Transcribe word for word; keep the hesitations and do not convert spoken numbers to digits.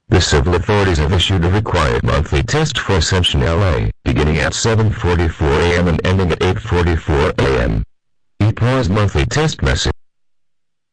The civil authorities have issued a required monthly test for Ascension L A, beginning at seven forty-four a m and ending at eight forty-four a m E P A U's monthly test message